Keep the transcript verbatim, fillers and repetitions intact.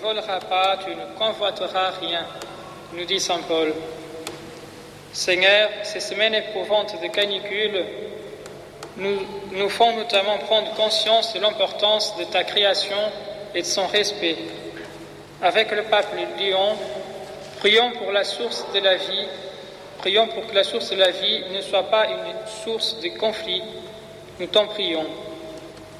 voleras pas, tu ne convoiteras rien, nous dit saint Paul. Seigneur, ces semaines éprouvantes de canicule nous, nous font notamment prendre conscience de l'importance de ta création et de son respect. Avec le pape Léon, prions pour la source de la vie, prions pour que la source de la vie ne soit pas une source de conflit. Nous t'en prions.